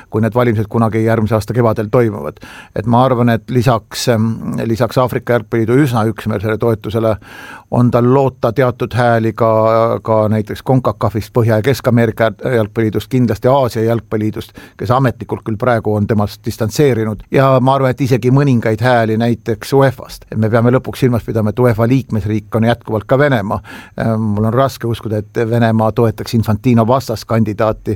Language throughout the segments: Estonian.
kui need valimised kunagi järgmise aasta kevadel toimuvad. Et ma arvan, et lisaks Aafrika jalgpalliliidu üsna üksmeelsele toetusele on tal loota teatud hääli ka näiteks CONCACAFist, Põhja- ja Kesk-Ameerika jalgpalliliidust, kindlasti Aasia jalgpalliliidust, kes ametlikult küll praegu on temast distantseerinud, ja ma arvan, et isegi mõningaid hääli näiteks UEFA-st. Me peame lõpuks silmas pidama, et UEFA liikmesriik on jätkuvalt ka Venemaa. Mul on raske uskuda, et Venemaa toetaks Infantino vastaskandidaati.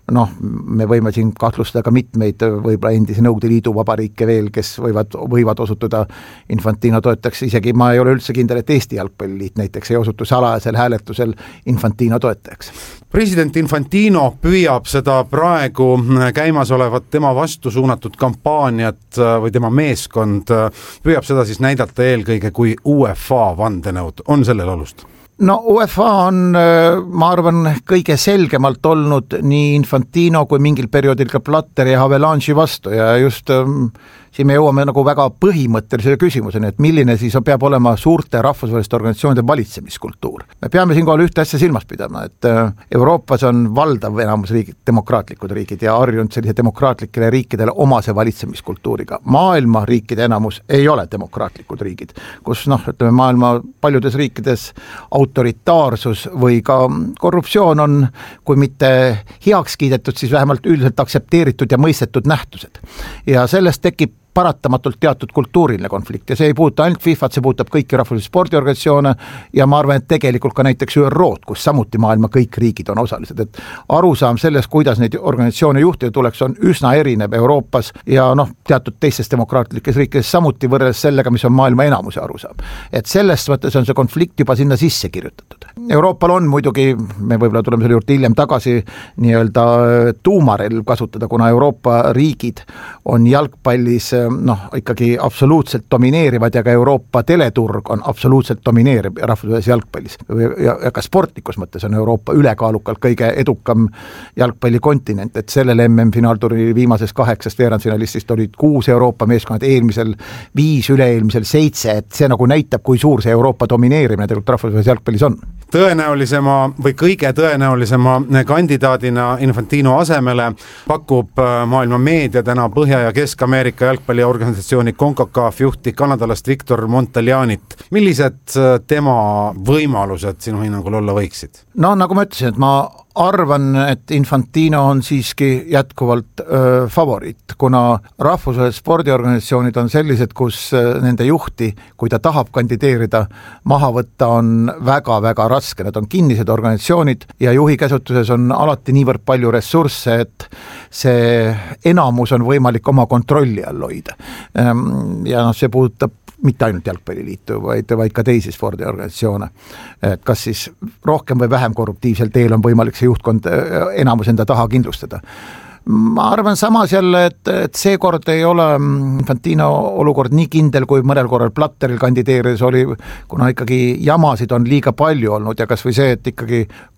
Me võime siin kahtlustada ka mitmeid võib-olla endise Nõukogude Liidu vabariike veel, kes võivad osutuda Infantino toetaks. Isegi ma ei ole üldse kindel, et Eesti jalgpalliliit näiteks ei osutu salajasel hääletusel Infantino toetajaks. President Infantino püüab seda praegu käimas olevat tema vastu suunatud kampaaniat või tema meeskond püüab seda siis näidata eelkõige kui UEFA vandenõud. On sellel alust? UEFA on, ma arvan, kõige selgemalt olnud nii Infantino kui mingil perioodil ka Blatteri ja Havelange'i vastu ja just siin me jõuame nagu väga põhimõttelisele küsimuseni, et milline siis peab olema suurte rahvusvaheliste organisatsioonide valitsemiskultuur. Me peame siinkohal ühte asja silmas pidama, et Euroopas on valdav enamus riigid, demokraatlikud riigid ja harjunud sellise demokraatlikele riikidele omase valitsemiskultuuriga. Maailma riikide enamus ei ole demokraatlikud riigid, kus maailma paljudes riikides autoritaarsus või ka korruptsioon on, kui mitte heaks kiidetud, siis vähemalt üldiselt aktsepteeritud ja mõistetud nähtused. Ja sellest tekib paratamatult teatud kultuuriline konflikt ja see ei puuduta ainult FIFAt, see puudutab kõiki rahvusvahelisi spordiorganisatsioone ja ma arvan, et tegelikult ka näiteks ÜRO-d, kus samuti maailma kõik riigid on osalised, et arusaam sellest, kuidas neid organisatsioone juhtida tuleks, on üsna erinev Euroopas ja teatud teistes demokraatlikes riikides samuti võrreldes sellega, mis on maailma enamuse arusaam. Et selles mõttes on see konflikt juba sinna sisse kirjutatud. Euroopal on muidugi, me võib-olla tuleme selle juurde hiljem tagasi, nii-öelda tuumarelv kasutada, kuna Euroopa riigid on jalgpallis ikkagi absoluutselt domineerivad ja ka Euroopa teleturg on absoluutselt domineeriv rahvusvahelises jalgpallis ja ka sportlikus mõttes on Euroopa ülekaalukalt kõige edukam jalgpallikontinent, et sellel MM-finaalturniiri viimases 8 veerandfinalistist olid 6 Euroopa meeskonnad, eelmisel 5, üle-eelmisel 7, et see nagu näitab, kui suur see Euroopa domineerimine tegelikult rahvusvahelises jalgpallis on. Tõenäolisema või kõige tõenäolisema kandidaadina Infantino asemele pakub maailma meedia täna Põhja- ja Kesk-Ameerika jalgpalliorganisatsiooni CONCACAF juhti kanadalast Victor Monteljanit. Millised tema võimalused sinu hinnangul olla võiksid? Nagu ma ütlesin, et ma arvan, et Infantino on siiski jätkuvalt favoriit, kuna rahvusvahelised spordiorganisatsioonid on sellised, kus nende juhti, kui ta tahab kandideerida, maha võtta on väga-väga raske. Need on kinnised organisatsioonid ja juhi käsutuses on alati niivõrd palju ressursse, et see enamus on võimalik oma kontrolli all hoida. Ja see puudutab mitte ainult jalgpalliliitu, vaid ka teisi spordiorganisatsioone. Et kas siis rohkem või vähem korruptiivsel teel on võimalik see juhtkond enamus enda taha kindlustada. Ma arvan samas jälle, et seekord ei ole Infantino olukord nii kindel, kui mõnel korral Blatteril kandideerides oli, kuna ikkagi jamasid on liiga palju olnud ja kas või see, et ikkagi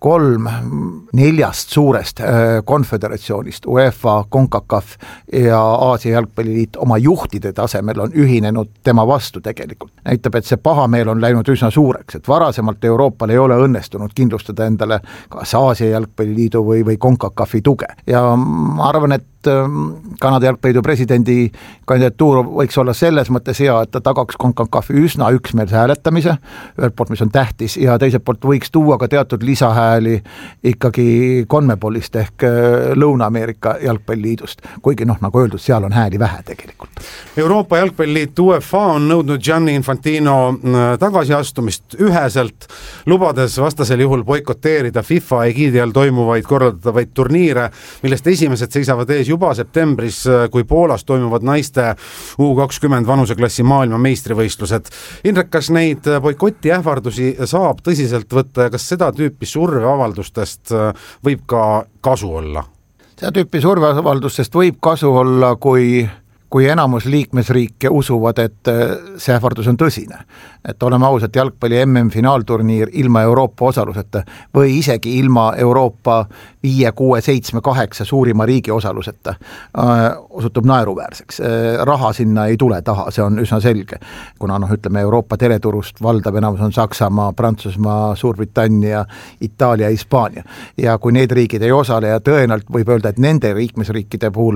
3-4 suurest konföderatsioonist, UEFA, CONCACAF ja Aasia jalgpalliliit oma juhtide tasemel on ühinenud tema vastu tegelikult. Näitab, et see pahameel on läinud üsna suureks, et varasemalt Euroopal ei ole õnnestunud kindlustada endale kas Aasia jalgpalliliidu või CONCACAFi tuge. Ja ma arvan, et Kanada jalgpalliliidu presidendi kandidatuur võiks olla selles mõttes hea, et ta tagaks CONCACAFi üsna üksmeelse hääletamise, ühelt poolt, mis on tähtis, ja teiselt poolt võiks tuua ka teatud lisahääli ikkagi CONMEBOList ehk Lõuna-Ameerika jalgpalliliidust, kuigi nagu öeldud, seal on hääli vähe tegelikult. Euroopa jalgpalliliit UEFA on nõudnud Gianni Infantino tagasiastumist üheselt, lubades vastasel juhul boikoteerida FIFA egiidi all toimuvaid korraldatavaid turniire, millest esimesed seisavad ees juba septembris, kui Poolas toimuvad naiste U20 vanuseklassi maailma meistrivõistlused. Indrek, kas neid boikoti ähvardusi saab tõsiselt võtta ja kas seda tüüpi surveavaldustest võib ka kasu olla? Seda tüüpi surveavaldustest võib kasu olla, kui enamus liikmesriike usuvad, et see ähvardus on tõsine. Et oleme ausad, jalgpalli MM-finaalturniir ilma Euroopa osaluseta või isegi ilma Euroopa 5, 6, 7, 8 suurima riigi osaluseta osutub naeruväärseks. Raha sinna ei tule taha, see on üsna selge. Kuna ütleme Euroopa teleturust valdav enamus on Saksamaa, Prantsusmaa, Suurbritannia, Itaalia, Hispaania. Ja kui need riigid ei osale ja tõenäoliselt võib öelda, et nende liikmesriikide puhul